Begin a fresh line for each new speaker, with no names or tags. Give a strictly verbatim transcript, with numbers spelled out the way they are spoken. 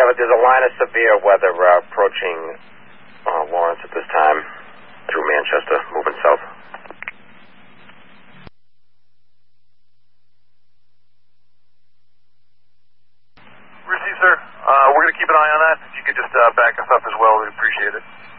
have a, there's a line of severe weather uh, approaching uh, Lawrence at this time through Manchester, moving south.
Receive, sir. Uh, we're going to keep an eye on that. If you could just uh, back us up as well, we'd appreciate it.